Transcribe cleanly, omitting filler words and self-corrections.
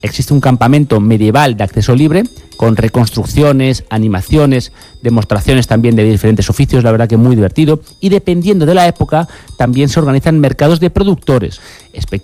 Existe un campamento medieval de acceso libre con reconstrucciones, animaciones, demostraciones también de diferentes oficios, la verdad que muy divertido. Y dependiendo de la época, también se organizan mercados de productores, espectáculos